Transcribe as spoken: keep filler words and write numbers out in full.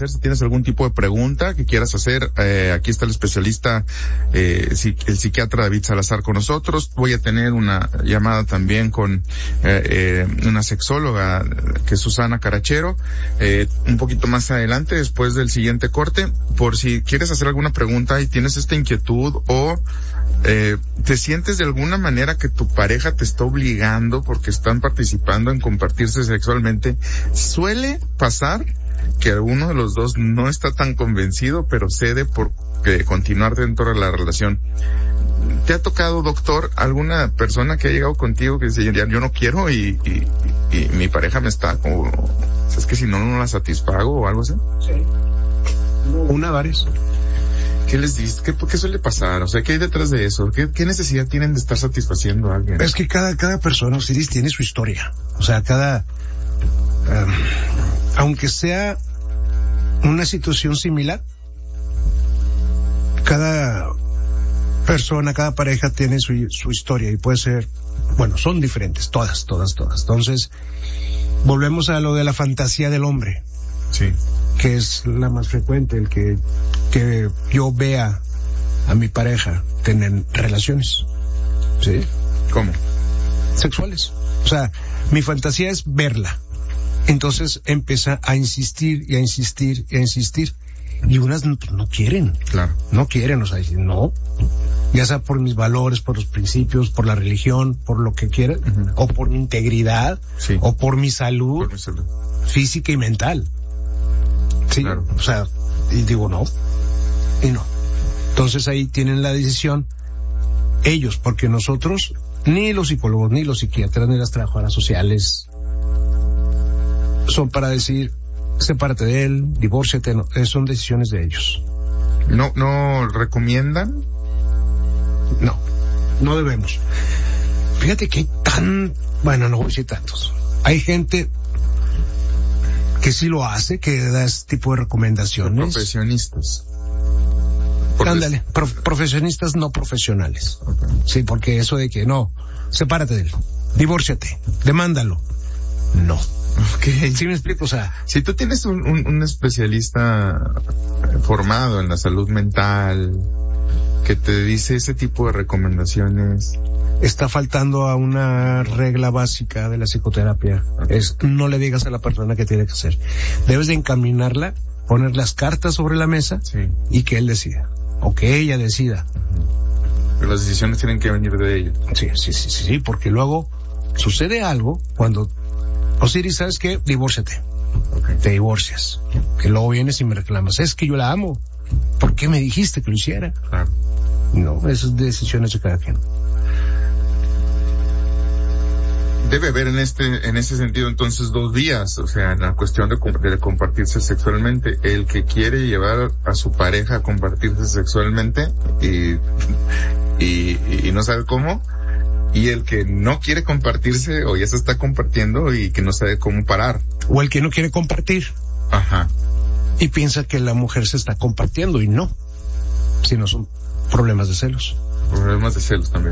ver si tienes algún tipo de pregunta que quieras hacer. Eh, aquí está el especialista, eh, el psiquiatra David Salazar con nosotros. Voy a tener una llamada también con eh, eh, una sexóloga, que es Susana Carachero, eh, un poquito más adelante, después del siguiente corte, por si quieres hacer alguna pregunta y tienes esta inquietud o eh, te sientes de alguna manera que tu pareja te está obligando porque están participando en compartirse sexualmente. Suele pasar que uno de los dos no está tan convencido, pero cede por eh, continuar dentro de la relación. ¿Te ha tocado, doctor, alguna persona que ha llegado contigo que dice, ya, yo no quiero y, y, y, y mi pareja me está como, es que si no, no la satisfago o algo así? Sí. Una, varias. ¿Qué les dices? ¿Qué, ¿Qué suele pasar? O sea, ¿qué hay detrás de eso? ¿Qué, qué necesidad tienen de estar satisfaciendo a alguien? Es que cada, cada persona, Osiris, tiene su historia. O sea, cada, um, aunque sea una situación similar, cada persona, cada pareja tiene su, su historia y puede ser, bueno, son diferentes, todas, todas, todas. Entonces, volvemos a lo de la fantasía del hombre. Sí. Que es la más frecuente, el que, que yo vea a mi pareja tener relaciones. ¿Sí? ¿Cómo? Sexuales. O sea, mi fantasía es verla. Entonces empieza a insistir y a insistir y a insistir. Y unas no, no quieren. Claro. No quieren, o sea, dicen, no. Ya sea por mis valores, por los principios, por la religión, por lo que quieran, uh-huh. o por mi integridad, sí. o por mi salud, por mi salud física y mental. Sí, claro. O sea, y digo no, y no. Entonces ahí tienen la decisión ellos, porque nosotros, ni los psicólogos, ni los psiquiatras, ni las trabajadoras sociales, son para decir, sepárate de él, divórciate, no, son decisiones de ellos. ¿No, no recomiendan? No, no debemos. Fíjate que hay tan, bueno, no voy a decir tantos. Hay gente que sí lo hace, que da este tipo de recomendaciones. Profesionistas. Ándale, pro, profesionistas no profesionales. Okay. Sí, porque eso de que no, sepárate de él, divórciate, demándalo. No. Okay. ¿Sí me explico? O sea, si tú tienes un, un, un especialista formado en la salud mental que te dice ese tipo de recomendaciones, está faltando a una regla básica de la psicoterapia. Okay. Es, no le digas a la persona qué tiene que hacer. Debes de encaminarla, poner las cartas sobre la mesa, sí. y que él decida. O que ella decida. Pero las decisiones tienen que venir de ella. Sí, sí, sí, sí, porque luego sucede algo cuando, Osiris, ¿sabes qué? Divórciate. Okay. Te divorcias. Que luego vienes y me reclamas. Es que yo la amo. ¿Por qué me dijiste que lo hiciera? Claro. No, esas decisiones de cada quien. Debe haber en este, en ese sentido entonces dos vías, o sea, en la cuestión de, de compartirse sexualmente, el que quiere llevar a su pareja a compartirse sexualmente y, y, y no sabe cómo, y el que no quiere compartirse o ya se está compartiendo y que no sabe cómo parar. O el que no quiere compartir. Ajá. Y piensa que la mujer se está compartiendo y no, sino son problemas de celos. Problemas de celos también.